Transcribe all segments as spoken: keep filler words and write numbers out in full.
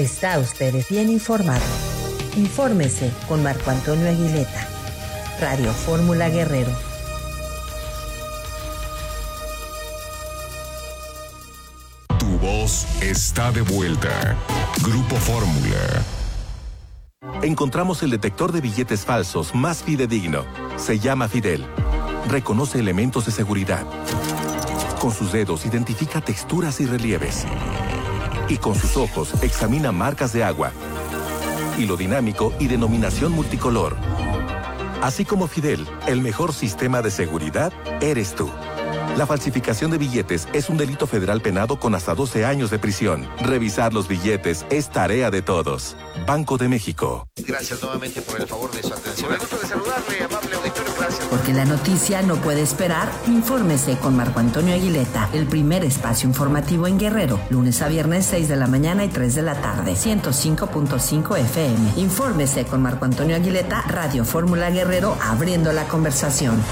Está usted bien informado. Infórmese con Marco Antonio Aguileta. Radio Fórmula Guerrero. Tu voz está de vuelta. Grupo Fórmula. Encontramos el detector de billetes falsos más fidedigno. Se llama Fidel. Reconoce elementos de seguridad. Con sus dedos identifica texturas y relieves. Y con sus ojos examina marcas de agua, hilo dinámico y denominación multicolor. Así como Fidel, el mejor sistema de seguridad eres tú. La falsificación de billetes es un delito federal penado con hasta doce años de prisión. Revisar los billetes es tarea de todos. Banco de México. Gracias nuevamente por el favor de su atención. Me gusta de saludarle, amable auditorio. Gracias. Porque la noticia no puede esperar, infórmese con Marco Antonio Aguileta, el primer espacio informativo en Guerrero, lunes a viernes seis de la mañana y tres de la tarde, ciento cinco punto cinco F M. Infórmese con Marco Antonio Aguileta, Radio Fórmula Guerrero, abriendo la conversación.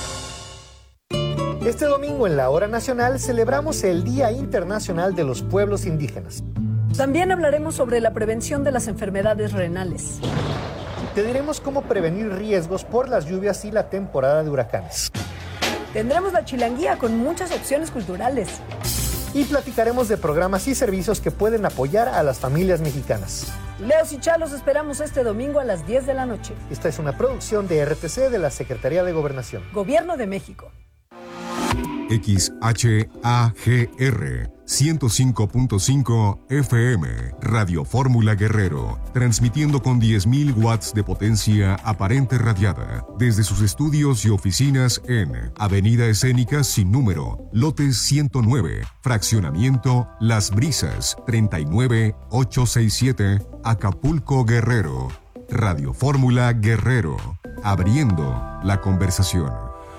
Este domingo en la Hora Nacional celebramos el Día Internacional de los Pueblos Indígenas. También hablaremos sobre la prevención de las enfermedades renales. Te diremos cómo prevenir riesgos por las lluvias y la temporada de huracanes. Tendremos la chilanguía con muchas opciones culturales. Y platicaremos de programas y servicios que pueden apoyar a las familias mexicanas. Leos y Chalos esperamos este domingo a las diez de la noche. Esta es una producción de R T C de la Secretaría de Gobernación. Gobierno de México. X H A G R ciento cinco punto cinco F M, Radio Fórmula Guerrero, transmitiendo con diez mil watts de potencia aparente radiada desde sus estudios y oficinas en Avenida Escénica sin número, lotes ciento nueve, fraccionamiento Las Brisas, treinta y nueve ochocientos sesenta y siete, Acapulco, Guerrero. Radio Fórmula Guerrero, abriendo la conversación.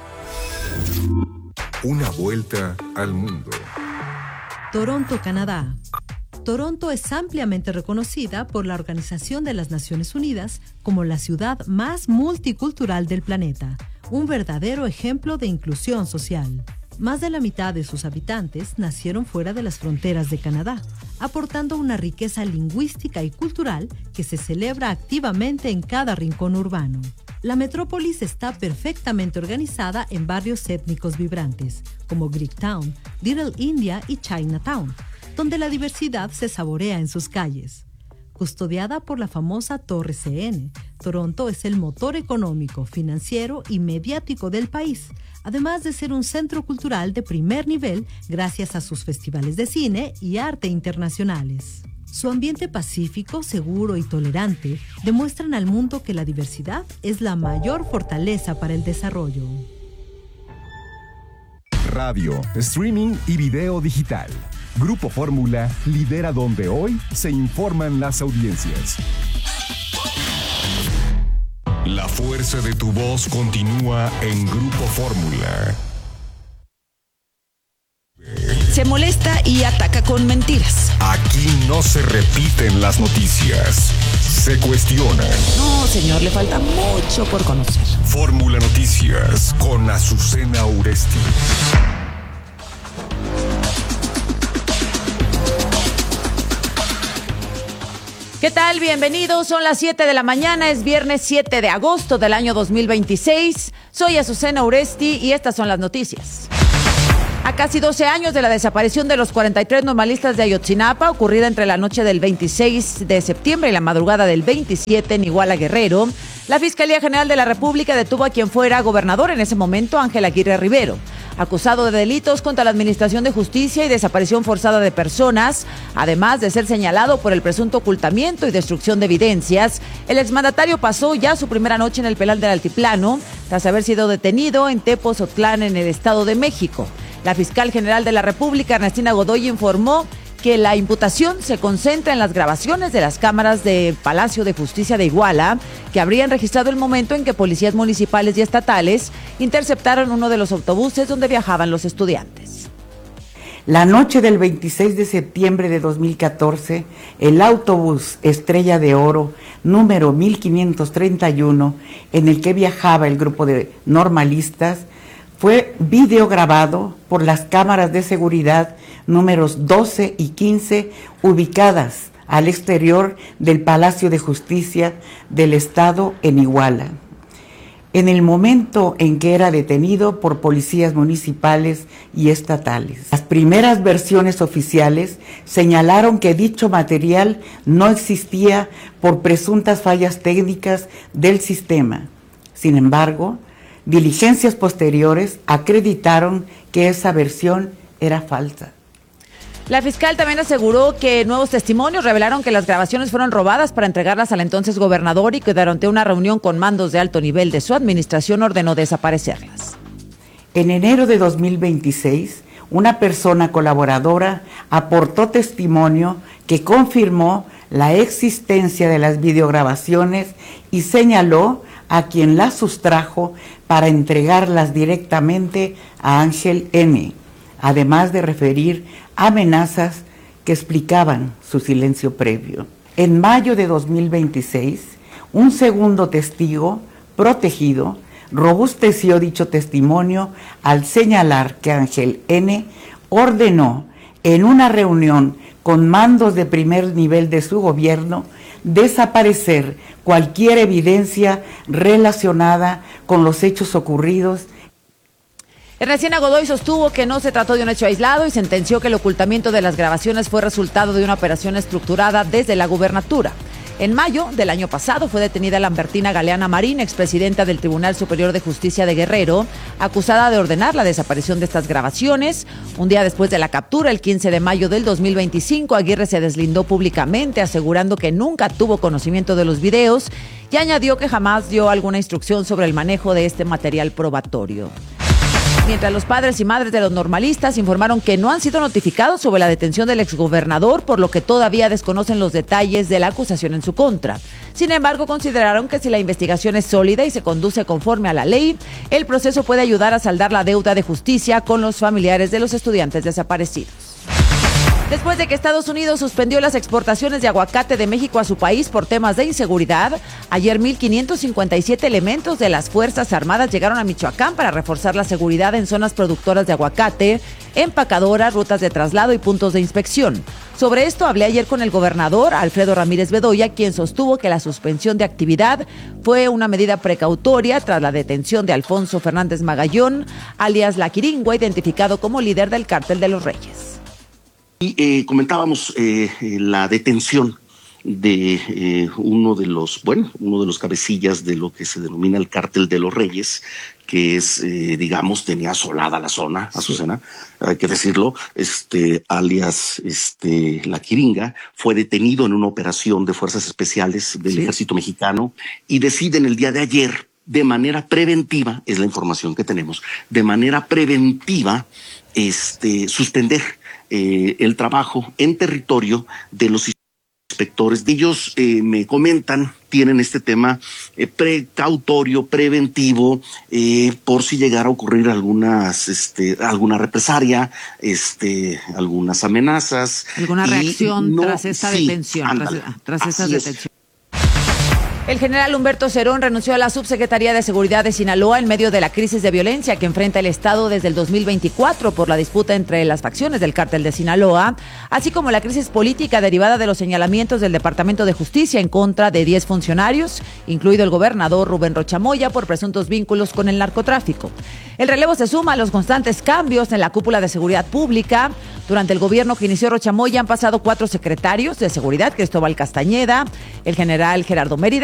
Una vuelta al mundo. Toronto, Canadá. Toronto es ampliamente reconocida por la Organización de las Naciones Unidas como la ciudad más multicultural del planeta, un verdadero ejemplo de inclusión social. Más de la mitad de sus habitantes nacieron fuera de las fronteras de Canadá, aportando una riqueza lingüística y cultural que se celebra activamente en cada rincón urbano. La metrópolis está perfectamente organizada en barrios étnicos vibrantes, como Greektown, Little India y Chinatown, donde la diversidad se saborea en sus calles. Custodiada por la famosa Torre C N, Toronto es el motor económico, financiero y mediático del país, además de ser un centro cultural de primer nivel gracias a sus festivales de cine y arte internacionales. Su ambiente pacífico, seguro y tolerante demuestran al mundo que la diversidad es la mayor fortaleza para el desarrollo. Radio, streaming y video digital. Grupo Fórmula lidera donde hoy se informan las audiencias. La fuerza de tu voz continúa en Grupo Fórmula. Se molesta y ataca con mentiras. Aquí no se repiten las noticias, se cuestionan. No, señor, le falta mucho por conocer. Fórmula Noticias con Azucena Uresti. ¿Qué tal? Bienvenidos. Son las siete de la mañana, es viernes siete de agosto del año dos mil veintiséis. Soy Azucena Uresti y estas son las noticias. A casi doce años de la desaparición de los cuarenta y tres normalistas de Ayotzinapa, ocurrida entre la noche del veintiséis de septiembre y la madrugada del veintisiete en Iguala, Guerrero, la Fiscalía General de la República detuvo a quien fuera gobernador en ese momento, Ángel Aguirre Rivero, acusado de delitos contra la Administración de Justicia y desaparición forzada de personas, además de ser señalado por el presunto ocultamiento y destrucción de evidencias. El exmandatario pasó ya su primera noche en el penal del Altiplano, tras haber sido detenido en Tepozotlán, en el Estado de México. La fiscal general de la República, Ernestina Godoy, informó que la imputación se concentra en las grabaciones de las cámaras del Palacio de Justicia de Iguala, que habrían registrado el momento en que policías municipales y estatales interceptaron uno de los autobuses donde viajaban los estudiantes. La noche del veintiséis de septiembre de dos mil catorce, el autobús Estrella de Oro, número mil quinientos treinta y uno, en el que viajaba el grupo de normalistas, fue videograbado por las cámaras de seguridad números doce y quince ubicadas al exterior del Palacio de Justicia del Estado en Iguala, en el momento en que era detenido por policías municipales y estatales. Las primeras versiones oficiales señalaron que dicho material no existía por presuntas fallas técnicas del sistema. Sin embargo, diligencias posteriores acreditaron que esa versión era falsa. La fiscal también aseguró que nuevos testimonios revelaron que las grabaciones fueron robadas para entregarlas al entonces gobernador y que durante una reunión con mandos de alto nivel de su administración ordenó desaparecerlas. En enero de dos mil veintiséis, una persona colaboradora aportó testimonio que confirmó la existencia de las videograbaciones y señaló a quien las sustrajo para entregarlas directamente a Ángel N., además de referir amenazas que explicaban su silencio previo. En mayo de dos mil veintiséis, un segundo testigo protegido robusteció dicho testimonio al señalar que Ángel N. ordenó en una reunión con mandos de primer nivel de su gobierno desaparecer cualquier evidencia relacionada con los hechos ocurridos. Ernestina Godoy sostuvo que no se trató de un hecho aislado y sentenció que el ocultamiento de las grabaciones fue resultado de una operación estructurada desde la gubernatura. En mayo del año pasado fue detenida Lambertina Galeana Marín, expresidenta del Tribunal Superior de Justicia de Guerrero, acusada de ordenar la desaparición de estas grabaciones. Un día después de la captura, el quince de mayo del dos mil veinticinco, Aguirre se deslindó públicamente asegurando que nunca tuvo conocimiento de los videos y añadió que jamás dio alguna instrucción sobre el manejo de este material probatorio. Mientras los padres y madres de los normalistas informaron que no han sido notificados sobre la detención del exgobernador, por lo que todavía desconocen los detalles de la acusación en su contra. Sin embargo, consideraron que si la investigación es sólida y se conduce conforme a la ley, el proceso puede ayudar a saldar la deuda de justicia con los familiares de los estudiantes desaparecidos. Después de que Estados Unidos suspendió las exportaciones de aguacate de México a su país por temas de inseguridad, ayer mil quinientos cincuenta y siete elementos de las Fuerzas Armadas llegaron a Michoacán para reforzar la seguridad en zonas productoras de aguacate, empacadoras, rutas de traslado y puntos de inspección. Sobre esto hablé ayer con el gobernador Alfredo Ramírez Bedoya, quien sostuvo que la suspensión de actividad fue una medida precautoria tras la detención de Alfonso Fernández Magallón, alias La Quiringua, identificado como líder del Cártel de los Reyes. Y eh, comentábamos eh, la detención de eh, uno de los, bueno, uno de los cabecillas de lo que se denomina el Cártel de los Reyes, que es, eh, digamos, tenía asolada la zona, Azucena, hay que decirlo, este, alias, este, La Quiringa, fue detenido en una operación de fuerzas especiales del sí. Ejército Mexicano y deciden el día de ayer, de manera preventiva, es la información que tenemos, de manera preventiva, este, suspender Eh, el trabajo en territorio de los inspectores. Ellos eh, me comentan, tienen este tema eh, precautorio, preventivo, eh, por si llegara a ocurrir algunas, este, alguna represalia, este, algunas amenazas. Alguna reacción no, tras esta sí, detención, ándale, tras, tras estas detenciones. El general Humberto Cerón renunció a la Subsecretaría de Seguridad de Sinaloa en medio de la crisis de violencia que enfrenta el Estado desde el dos mil veinticuatro por la disputa entre las facciones del Cártel de Sinaloa, así como la crisis política derivada de los señalamientos del Departamento de Justicia en contra de diez funcionarios, incluido el gobernador Rubén Rocha Moya, por presuntos vínculos con el narcotráfico. El relevo se suma a los constantes cambios en la cúpula de seguridad pública. Durante el gobierno que inició Rocha Moya han pasado cuatro secretarios de seguridad: Cristóbal Castañeda, el general Gerardo Mérida,